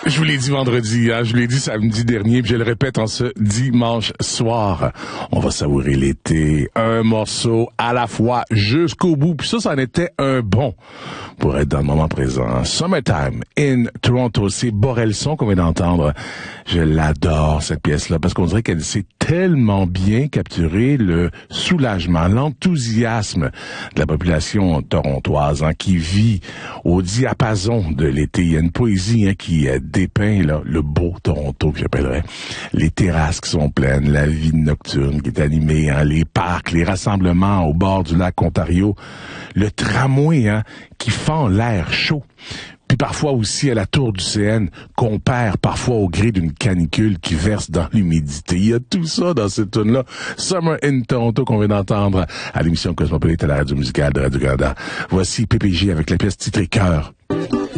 Je vous l'ai dit vendredi, je vous l'ai dit samedi dernier, puis je le répète en ce dimanche soir. On va savourer l'été, un morceau à la fois jusqu'au bout. Puis ça en était un bon pour être dans le moment présent. Summertime in Toronto, c'est Borelson qu'on vient d'entendre. Je l'adore, cette pièce-là, parce qu'on dirait qu'elle sait tellement bien capturer le soulagement, l'enthousiasme de la population torontoise qui vit au diapason de l'été. Il y a une poésie qui dépeint là, le beau Toronto, que j'appellerais. Les terrasses qui sont pleines, la vie nocturne qui est animée, les parcs, les rassemblements au bord du lac Ontario, le tramway qui fend l'air chaud. Puis parfois aussi à la tour du CN, qu'on perd parfois au gré d'une canicule qui verse dans l'humidité. Il y a tout ça dans cette tune-là. Summer in Toronto qu'on vient d'entendre à l'émission Cosmopolite à la radio musicale de Radio-Canada. Voici PPG avec la pièce titrée Cœur.